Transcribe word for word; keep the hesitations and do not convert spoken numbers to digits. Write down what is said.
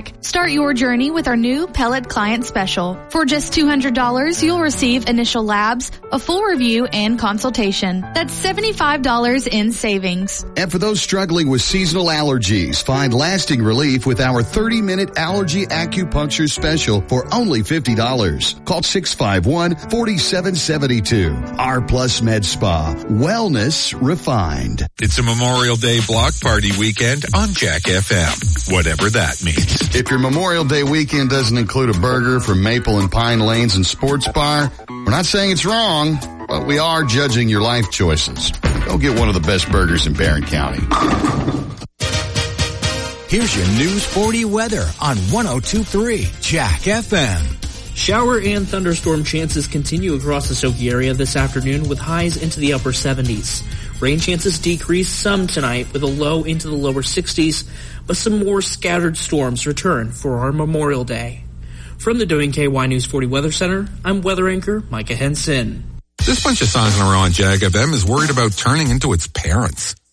Jack. Start your journey with our new Pellet Client Special. For just two hundred dollars, you'll receive initial labs, a full review, and consultation. That's seventy-five dollars in savings. And for those struggling with seasonal allergies, find lasting relief with our thirty-minute allergy acupuncture special for only fifty dollars. Call six five one, four seven seven two. R Plus Med Spa. Wellness refined. It's a Memorial Day block party weekend on Jack F M, whatever that means. If your Memorial Day weekend doesn't include a burger from Maple and Pine Lanes and Sports Bar, we're not saying it's wrong, but we are judging your life choices. Go get one of the best burgers in Barron County. Here's your News forty weather on one oh two point three Jack F M. Shower and thunderstorm chances continue across the Skokie area this afternoon with highs into the upper seventies. Rain chances decrease some tonight with a low into the lower sixties, but some more scattered storms return for our Memorial Day. From the W K Y News forty Weather Center, I'm weather anchor Micah Henson. This bunch of songs in a row on Jack F M is worried about turning into its parents.